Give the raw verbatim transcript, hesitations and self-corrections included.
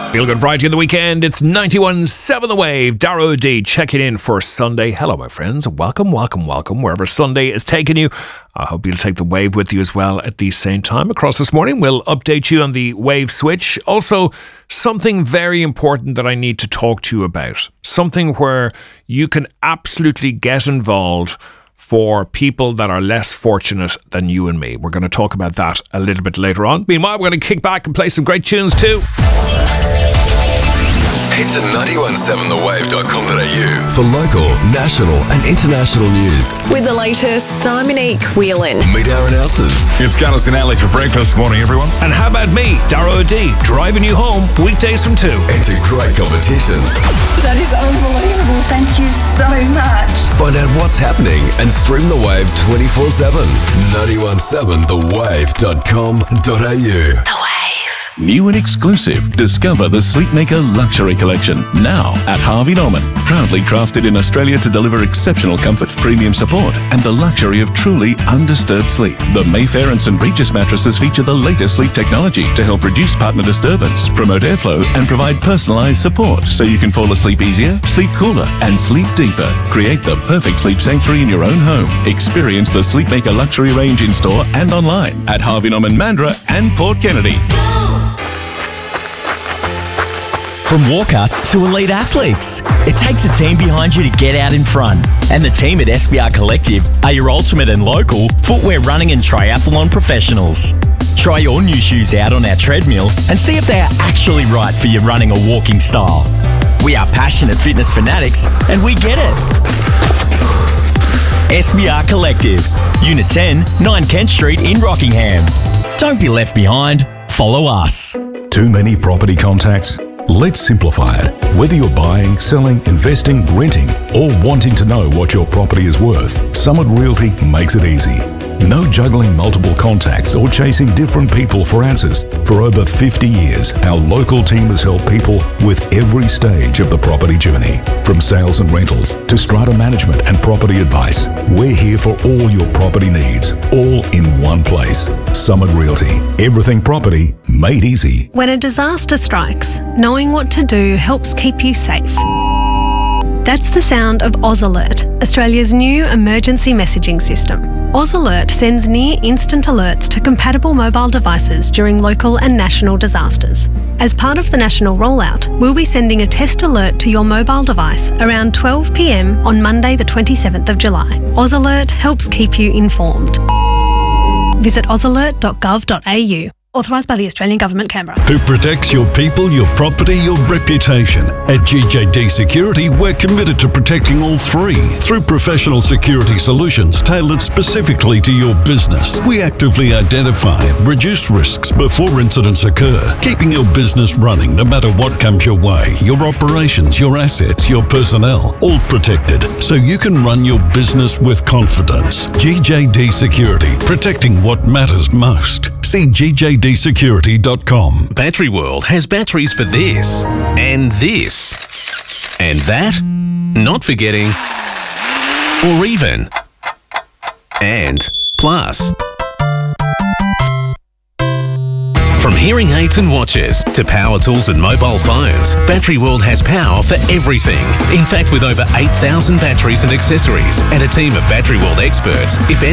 Feel Good Friday in the weekend. It's ninety-one point seven The Wave. Darrow D checking in for Sunday. Hello, my friends. Welcome, welcome, welcome. Wherever Sunday is taking you, I hope you'll take the wave with you as well at the same time. Across this morning, we'll update you on the wave switch. Also, something very important that I need to talk to you about. Something where you can absolutely get involved for people that are less fortunate than you and me. We're going to talk about that a little bit later on. Meanwhile, we're going to kick back and play some great tunes too. Head to nine one seven the wave dot com dot a u for local, national and international news. With the latest, I'm Monique Whelan. Meet our announcers. It's Carlos and Ali for breakfast. Morning, everyone. And how about me, Darrow D, driving you home weekdays from two. Enter great competitions. That is unbelievable. Thank you so much. Find out what's happening and stream the wave twenty-four seven. nine one seven the wave dot com dot a u. The Wave. New and exclusive, discover the Sleepmaker Luxury Collection, now at Harvey Norman. Proudly crafted in Australia to deliver exceptional comfort, premium support, and the luxury of truly undisturbed sleep. The Mayfair and St Regis mattresses feature the latest sleep technology to help reduce partner disturbance, promote airflow, and provide personalised support so you can fall asleep easier, sleep cooler, and sleep deeper. Create the perfect sleep sanctuary in your own home. Experience the Sleepmaker Luxury range in store and online at Harvey Norman Mandurah and Port Kennedy. From walker to elite athletes, it takes a team behind you to get out in front. And the team at S B R Collective are your ultimate and local footwear running and triathlon professionals. Try your new shoes out on our treadmill and see if they are actually right for your running or walking style. We are passionate fitness fanatics and we get it. S B R Collective, Unit ten, nine Kent Street in Rockingham. Don't be left behind. Follow us. Too many property contacts? Let's simplify it. Whether you're buying, selling, investing, renting, or wanting to know what your property is worth, Summit Realty makes it easy. No juggling multiple contacts or chasing different people for answers. For over fifty years, our local team has helped people with every stage of the property journey. From sales and rentals to strata management and property advice, we're here for all your property needs, all in one place. Summit Realty. Everything property made easy. When a disaster strikes, knowing what to do helps keep you safe. That's the sound of Oz Alert, Australia's new emergency messaging system. Oz Alert sends near-instant alerts to compatible mobile devices during local and national disasters. As part of the national rollout, we'll be sending a test alert to your mobile device around twelve p m on Monday the twenty-seventh of July. Oz Alert helps keep you informed. Visit oz alert dot gov dot a u. Authorised by the Australian Government, Canberra. Who protects your people, your property, your reputation. At G J D Security, we're committed to protecting all three through professional security solutions tailored specifically to your business. We actively identify and reduce risks before incidents occur, keeping your business running no matter what comes your way. Your operations, your assets, your personnel, all protected so you can run your business with confidence. G J D Security, protecting what matters most. See G J D security dot com. Battery World has batteries for this, and this, and that, not forgetting, or even, and plus. From hearing aids and watches to power tools and mobile phones, Battery World has power for everything. In fact, with over eight thousand batteries and accessories and a team of Battery World experts, if